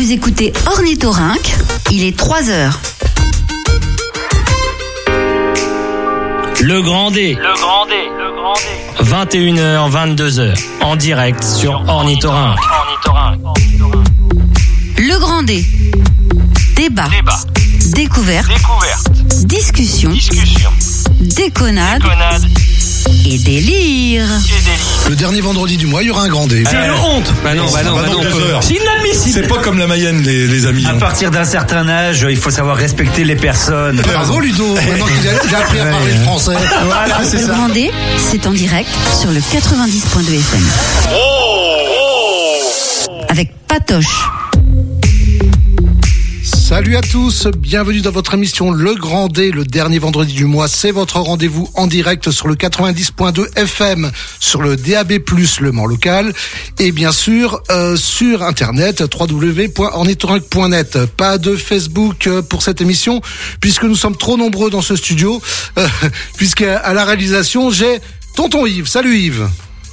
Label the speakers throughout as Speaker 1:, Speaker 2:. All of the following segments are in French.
Speaker 1: Vous écoutez Ornithorynque, il est 3h.
Speaker 2: Le Grand D. 21h, 22h. En direct sur Ornithorynque.
Speaker 1: Le Grand D. Débat. Découverte. Discussion. Déconnade. Et délire.
Speaker 3: Le dernier vendredi du mois, il y aura un Grand D.
Speaker 4: C'est une honte.
Speaker 5: Bah non.
Speaker 4: C'est inadmissible.
Speaker 5: C'est pas comme la Mayenne, les amis.
Speaker 4: À partir d'un certain âge, il faut savoir respecter les personnes.
Speaker 3: Bravo Ludo, maintenant qu'il a appris à parler le français.
Speaker 4: Voilà, c'est
Speaker 1: Le
Speaker 4: ça.
Speaker 1: Grand D, c'est en direct sur le 90.2 FM. Avec Patoche.
Speaker 3: Salut à tous, bienvenue dans votre émission Le Grand D, le dernier vendredi du mois. C'est votre rendez-vous en direct sur le 90.2 FM, sur le DAB+, le Mans local, et bien sûr sur internet www.ornithorynque.net. Pas de Facebook pour cette émission, puisque nous sommes trop nombreux dans ce studio, puisqu'à la réalisation, j'ai Tonton Yves. Salut Yves.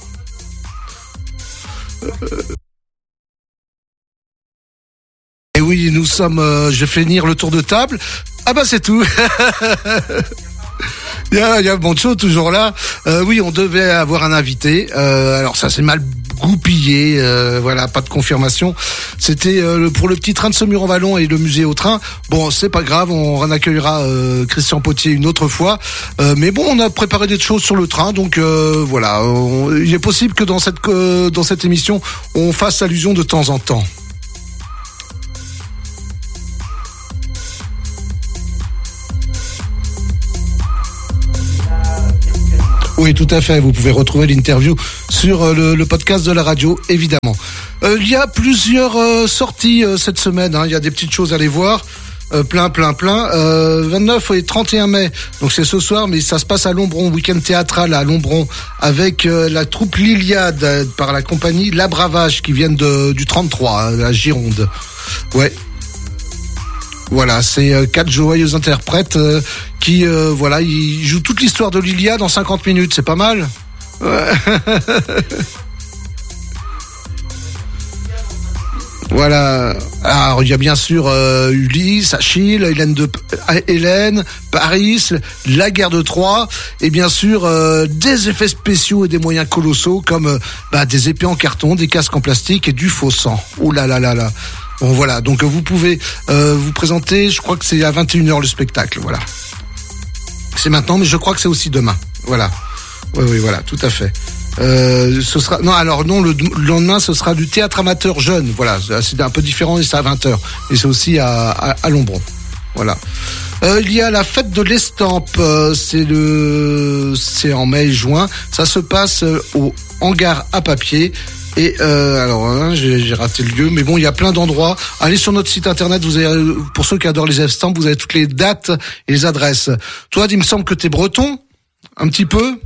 Speaker 3: Et oui, nous sommes... je vais finir le tour de table. Ah bah c'est tout. Il y a Boncho toujours là. Oui, on devait avoir un invité. Alors ça s'est mal goupillé. Voilà, pas de confirmation. C'était pour le petit train de Saumur-en-Vallon et le musée au train. Bon, c'est pas grave, on accueillera Christian Potier une autre fois. Mais bon, on a préparé des choses sur le train, donc voilà. Il est possible que dans cette émission, on fasse allusion de temps en temps. Oui, tout à fait. Vous pouvez retrouver l'interview sur le podcast de la radio, évidemment. Il y a plusieurs sorties cette semaine. Il y a des petites choses à aller voir. Plein. 29 et 31 mai. Donc c'est ce soir, mais ça se passe à Lombron, week-end théâtral à Lombron, avec la troupe Liliade par la compagnie La Bravage qui viennent du 33, la Gironde. Ouais. Voilà, c'est 4 joyeux interprètes qui, voilà, ils jouent toute l'histoire de l'Iliade en 50 minutes, c'est pas mal. Ouais. Voilà. Alors, il y a bien sûr Ulysse, Achille, Hélène, Paris, la guerre de Troie, et bien sûr des effets spéciaux et des moyens colossaux comme des épées en carton, des casques en plastique et du faux sang. Oh là là là là. Bon voilà, donc vous pouvez vous présenter, je crois que c'est à 21h le spectacle, voilà. C'est maintenant, mais je crois que c'est aussi demain, voilà. Oui, voilà, tout à fait. Ce sera le lendemain ce sera du théâtre amateur jeune, voilà, c'est un peu différent et c'est à 20h. Et c'est aussi à Lombron. Voilà. Il y a la fête de l'estampe, c'est en mai et juin, ça se passe au hangar à papier. Et j'ai raté le lieu, mais bon, il y a plein d'endroits. Allez sur notre site internet, vous avez, pour ceux qui adorent les estampes, vous avez toutes les dates et les adresses. Toi, il me semble que t'es breton, un petit peu.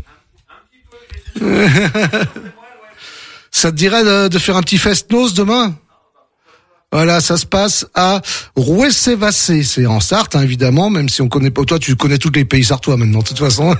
Speaker 3: Ça te dirait de faire un petit fest-noz demain? Voilà, ça se passe à Rouessé-Vassé. C'est en Sarthe, évidemment, même si on connaît pas. Toi, tu connais tous les pays sartois maintenant, de toute façon.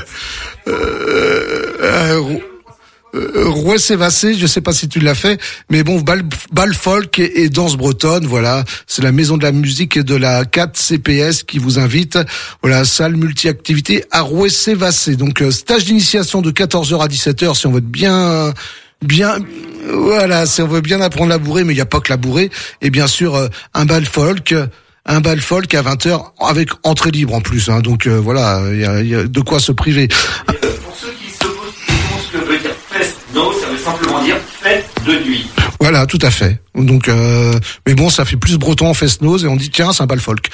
Speaker 3: Rouessé-Vassé, je sais pas si tu l'as fait, mais bon, bal folk et danse bretonne, voilà. C'est la maison de la musique et de la 4 CPS qui vous invite. Voilà, salle multi-activité à Rouessé-Vassé. Donc, stage d'initiation de 14h à 17h si on veut être bien, voilà, si on veut bien apprendre la bourrée, mais il n'y a pas que la bourrée. Et bien sûr, un bal folk à 20h avec entrée libre en plus, donc voilà, il y a de quoi se priver.
Speaker 6: Pour ceux qui se posent ce que veut dire fest-no, ça veut simplement dire fête de nuit.
Speaker 3: Voilà, tout à fait. Donc, mais bon, ça fait plus breton en fest-noz et on dit tiens, c'est un bal folk.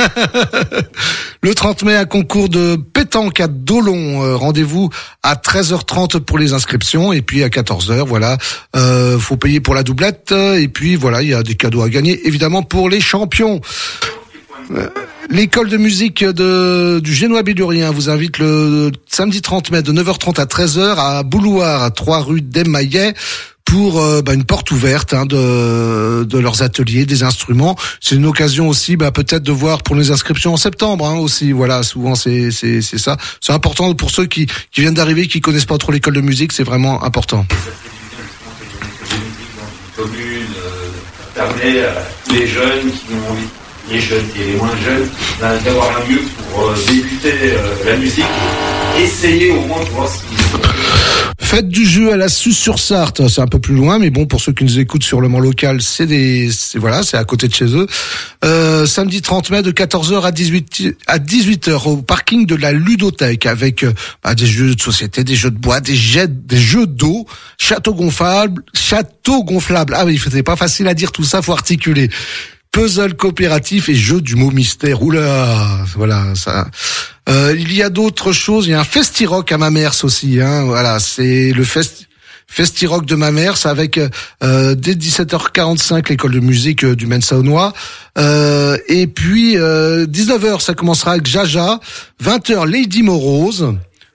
Speaker 3: Le 30 mai, un concours de pétanque à Dolon. Rendez-vous à 13h30 pour les inscriptions et puis à 14h, voilà. Faut payer pour la doublette et puis voilà, il y a des cadeaux à gagner évidemment pour les champions. L'école de musique du Génois Billurien vous invite le samedi 30 mai de 9h30 à 13h à Boulouard, à 3 rue d'Emaillet, pour une porte ouverte de leurs ateliers, des instruments. C'est une occasion aussi peut-être de voir pour les inscriptions en septembre aussi. Voilà, souvent c'est ça. C'est important pour ceux qui viennent d'arriver, qui connaissent pas trop l'école de musique, c'est vraiment important.
Speaker 6: permet à tous les jeunes qui ont envie, les jeunes et les moins jeunes, d'avoir un lieu pour débuter la musique, essayer au moins de voir ce qu'ils font.
Speaker 3: Fête du jeu à la Suze-sur-Sarthe, c'est un peu plus loin, mais bon, pour ceux qui nous écoutent sur le Mans local, c'est à côté de chez eux. Samedi 30 mai de 14h à 18h au parking de la Ludothèque avec des jeux de société, des jeux de bois, des jeux d'eau, château gonflable. Ah oui, c'était pas facile à dire tout ça, faut articuler. Puzzle coopératif et jeu du mot mystère. Oula, voilà ça. Il y a d'autres choses. Il y a un Festi-Rock à Mamers aussi. Voilà, c'est le Festi-Rock de Mamers avec dès 17h45 l'école de musique du Maine-Saônois. Et puis 19h ça commencera avec Jaja. 20h Lady Morose.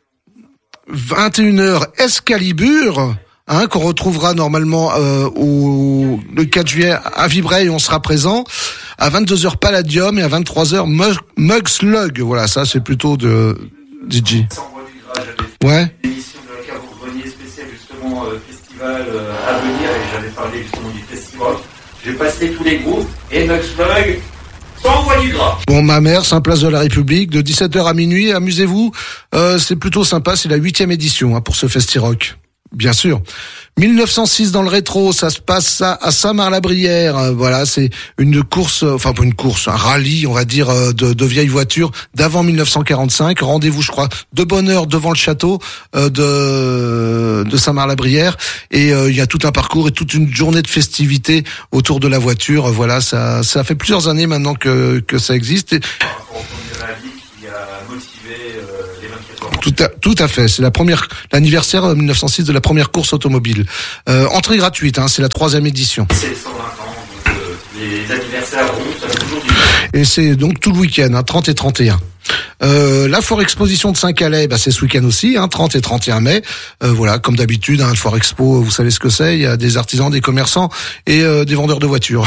Speaker 3: 21h Excalibur. Qu'on retrouvera normalement le 4 juillet à Vibrey, on sera présent. À 22h Palladium et à 23h Mugslug. Voilà, ça c'est plutôt de DJ. Ouais.
Speaker 6: Une émission de la cave au grenier spéciale justement festival à venir et j'avais parlé justement du festival. J'ai passé tous les groupes et Mugslug sans voix du gras.
Speaker 3: Bon, Mamers, place de la République, de 17h à minuit, amusez-vous. C'est plutôt sympa, c'est la 8e édition pour ce Festi-Rock. Bien sûr. 1906 dans le rétro, ça se passe à Saint-Marc-la-Brière. Voilà, c'est une course, enfin pas une course, un rallye, on va dire, de vieilles voitures d'avant 1945. Rendez-vous, je crois, de bonne heure devant le château de Saint-Marc-la-Brière. Et il y a tout un parcours et toute une journée de festivités autour de la voiture. Voilà, ça fait plusieurs années maintenant que ça existe. Tout à fait. C'est l'anniversaire 1906 de la première course automobile. Entrée gratuite, c'est la 3e édition.
Speaker 6: C'est 120 ans, donc les anniversaires remontent toujours du...
Speaker 3: Et c'est donc tout le week-end, 30 et 31. La foire exposition de Saint-Calais, c'est ce week-end aussi, 30 et 31 mai. Voilà, comme d'habitude, une foire expo, vous savez ce que c'est. Il y a des artisans, des commerçants et des vendeurs de voitures.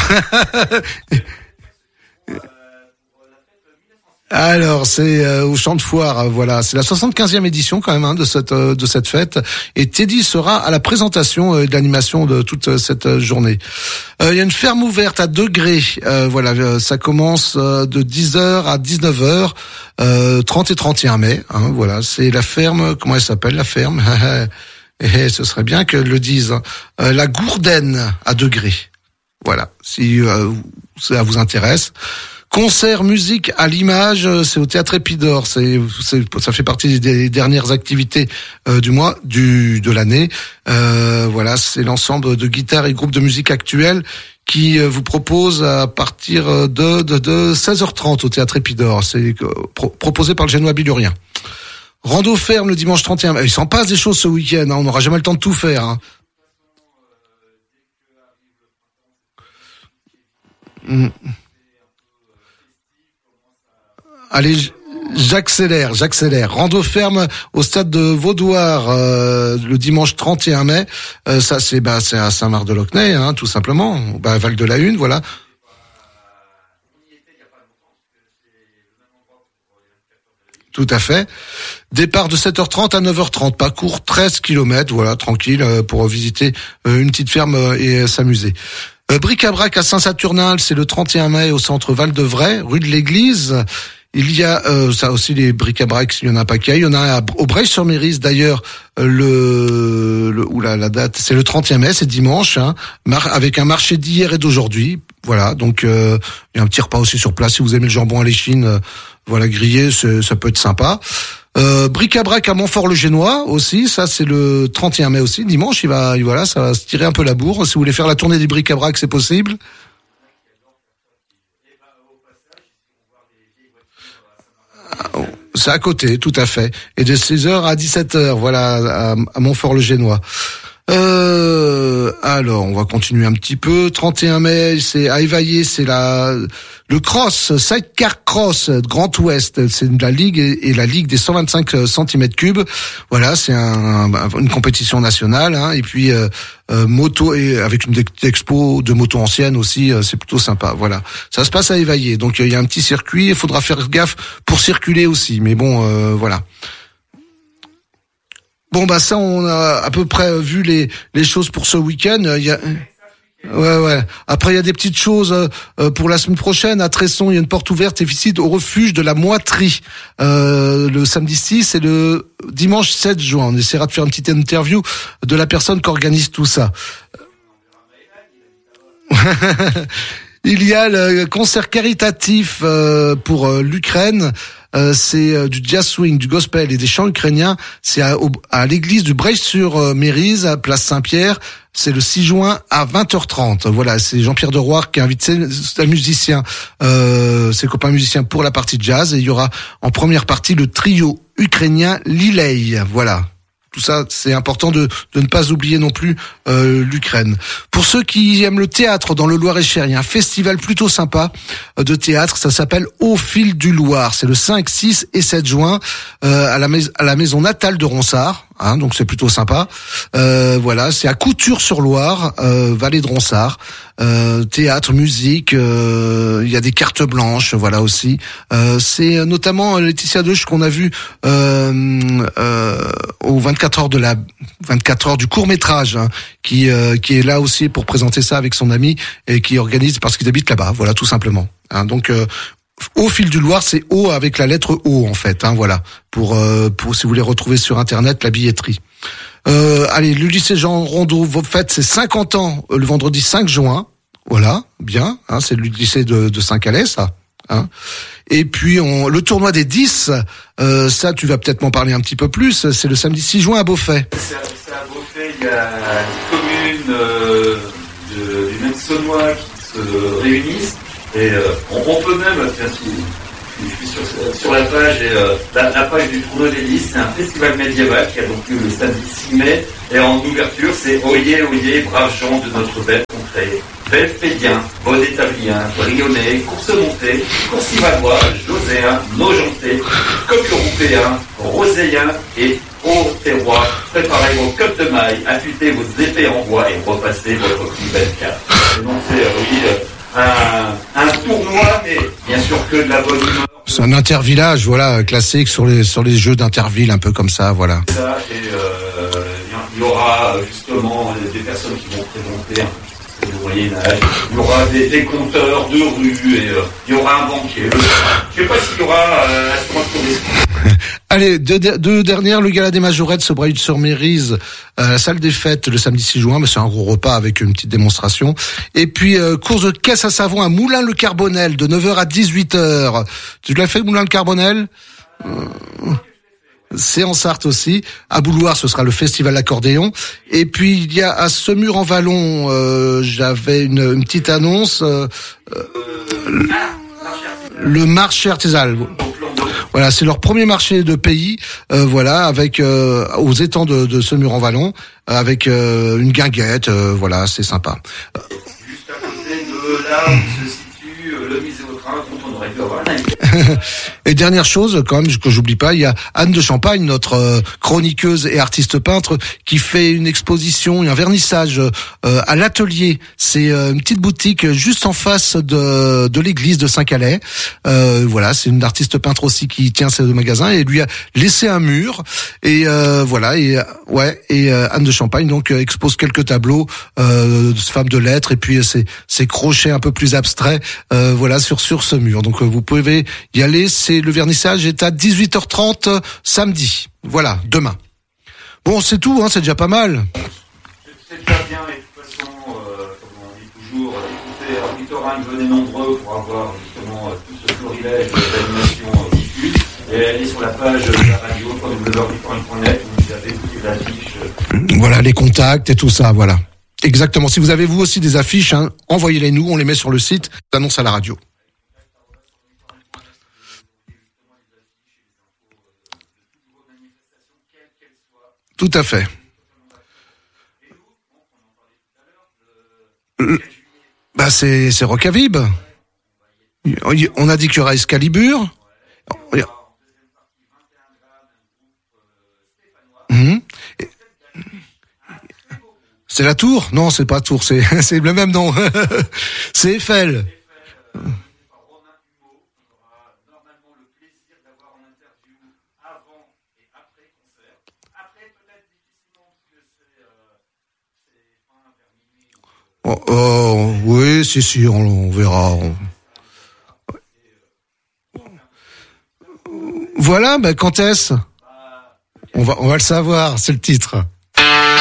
Speaker 3: Alors, c'est au Champ de Foire, voilà, c'est la 75e édition quand même de cette fête. Et Teddy sera à la présentation et de l'animation de toute cette journée. Il y a une ferme ouverte à Degré, voilà, ça commence de 10h à 19h, 30 et 31 mai. Voilà, c'est la ferme, comment elle s'appelle la ferme? Ce serait bien qu'elle le dise. La Gourdaine à Degré. Voilà, si ça vous intéresse. Concert musique à l'image, c'est au Théâtre Épidore. Ça fait partie des dernières activités du mois, de l'année. Voilà, c'est l'ensemble de guitares et groupes de musique actuels qui vous propose à partir de 16h30 au Théâtre Épidore. C'est proposé par le Génois Bilurien. Rando ferme le dimanche 31 mai. Il s'en passe des choses ce week-end. On n'aura jamais le temps de tout faire. Allez, j'accélère. Rando ferme au stade de Vaudoire le dimanche 31 mai. Ça c'est à Saint-Marc-de-Locnay, tout simplement. Val de la Hune, voilà. Tout à fait. Départ de 7h30 à 9h30, parcours 13 km, voilà, tranquille, pour visiter une petite ferme et s'amuser. Bric-à-brac à Saint-Saturnin, c'est le 31 mai au centre Val-de-Vray, rue de l'Église. Il y a ça aussi les bric-à-brac, il y en a un paquet. Il y en a au Breil-sur-Mérise d'ailleurs la date, c'est le 31 mai, c'est dimanche, avec un marché d'hier et d'aujourd'hui. Voilà, donc il y a un petit repas aussi sur place si vous aimez le jambon à l'échine, voilà grillé, ça peut être sympa. Bric-à-brac à Montfort-le-Génois aussi, ça c'est le 31 mai aussi, dimanche, voilà, ça va se tirer un peu la bourre. Si vous voulez faire la tournée des bric-à-brac, c'est possible. C'est à côté, tout à fait. Et de 16h à 17h, voilà, à Montfort-le-Génois. Alors, on va continuer un petit peu. 31 mai, c'est à Évaillé, c'est le cross, sidecar cross Grand Ouest. C'est la ligue et la ligue des 125 cm3. Voilà, c'est une compétition nationale, et puis, moto et avec une expo de moto ancienne aussi, c'est plutôt sympa. Voilà. Ça se passe à Évaillé. Donc, il y a un petit circuit, il faudra faire gaffe pour circuler aussi. Mais bon, voilà. Bon, ça, on a à peu près vu les choses pour ce week-end. Ouais. Après, il y a des petites choses pour la semaine prochaine. À Tresson, il y a une porte ouverte et visite au refuge de la Moiterie le samedi 6 et le dimanche 7 juin. On essaiera de faire une petite interview de la personne qui organise tout ça. Il y a le concert caritatif pour l'Ukraine. C'est du jazz swing, du gospel et des chants ukrainiens. C'est à l'église du Breil-sur-Mérise, à Place Saint-Pierre. C'est le 6 juin à 20h30. Voilà, c'est Jean-Pierre Deroire qui invite ses musiciens, ses copains musiciens pour la partie jazz. Et il y aura en première partie le trio ukrainien Lilei. Voilà. Tout ça, c'est important de ne pas oublier non plus l'Ukraine. Pour ceux qui aiment le théâtre dans le Loir-et-Cher, il y a un festival plutôt sympa de théâtre. Ça s'appelle Au fil du Loir. C'est le 5, 6 et 7 juin à la maison natale de Ronsard. Donc c'est plutôt sympa. Voilà, c'est à Couture-sur-Loire, vallée de Ronsard. Théâtre, musique, il y a des cartes blanches, voilà aussi. C'est notamment Laetitia Deuche qu'on a vu aux 24 heures du court-métrage, qui est là aussi pour présenter ça avec son ami et qui organise parce qu'ils habitent là-bas, voilà, tout simplement. Donc Au fil du Loir, c'est O avec la lettre O en fait, voilà, pour si vous voulez retrouver sur internet la billetterie. Allez, le lycée Jean Rondeau, vos fêtes, c'est 50 ans le vendredi 5 juin. Voilà, bien, c'est le lycée de Saint-Calais, ça. Et puis le tournoi des 10, ça tu vas peut-être m'en parler un petit peu plus, c'est le samedi 6 juin à Beaufait.
Speaker 6: C'est à Beaufait, il y a 10 communes du même Saônois qui se réunissent. Et on peut même, je suis sur la page, et la page du tournoi des 10, c'est un festival médiéval qui a donc lieu le samedi 6 mai. Et en ouverture, c'est Oyez, oyez, braves gens de notre belle contrée. Belfédien, Bodétablien, Brionnais, Coursemontais, Courcivalois, Joséens, Nogentais, Coq-Européens, Roséens et Haut-Terrois. Préparez vos copes de mailles, affûtez vos épées en bois et repassez votre plus belle carte. Et donc c'est, un tournoi, mais bien sûr que de la bonne humeur.
Speaker 3: C'est un intervillage, voilà, classique sur les jeux d'interville, un peu comme ça, voilà.
Speaker 6: Ça, et il y aura justement des personnes qui vont présenter du Moyen-Âge, il y aura des compteurs de rue, et il y aura un banquier. Je ne sais pas s'il y aura assurance pour les...
Speaker 3: Allez, deux dernières, le gala des majorettes se Breil-sur-Mérise à la salle des fêtes le samedi 6 juin, mais c'est un gros repas avec une petite démonstration. Et puis course de caisse à savon à Moulins-le-Carbonel de 9h à 18h. Tu l'as fait, Moulins-le-Carbonel? C'est en Sarthe aussi. À Bouloir, ce sera le festival accordéon. Et puis il y a à Semur-en-Vallon, j'avais une petite annonce. Le marché artisanal. Voilà, c'est leur premier marché de pays, voilà, avec aux étangs de Semur-en-Vallon, avec une guinguette, voilà, c'est sympa.
Speaker 6: Juste à côté de là où se situe le musée au train, dont on aurait pu avoir un
Speaker 3: Et dernière chose, quand même, que j'oublie pas, il y a Anne de Champagne, notre chroniqueuse et artiste peintre, qui fait une exposition et un vernissage à l'atelier. C'est une petite boutique juste en face de l'église de Saint-Calais. Voilà, c'est une artiste peintre aussi qui tient ce magasin et lui a laissé un mur. Et voilà, et Anne de Champagne donc expose quelques tableaux de femmes de lettres et puis ses crochets un peu plus abstraits, voilà, sur ce mur. Donc vous pouvez y aller. Le vernissage est à 18h30 samedi. Voilà, demain. Bon, c'est tout, c'est déjà pas mal.
Speaker 6: C'est déjà bien, et de toute façon, comme on dit toujours, écoutez, Ornithorynque, venez nombreux pour avoir justement tout ce florilège d'animation diffuse. Et allez sur la page de la radio, www.ornithorynque.net, où vous avez toutes les affiches.
Speaker 3: Voilà, les contacts et tout ça, voilà. Exactement. Si vous avez vous aussi des affiches, envoyez-les nous, on les met sur le site, annonce à la radio. Tout à fait. Bah c'est Rockavib. On a dit qu'il y aura Excalibur. C'est la Tour? Non, c'est pas Tour, c'est le même nom. C'est Eiffel. Oui, si, on verra. Voilà, quand est-ce? On va le savoir, c'est le titre.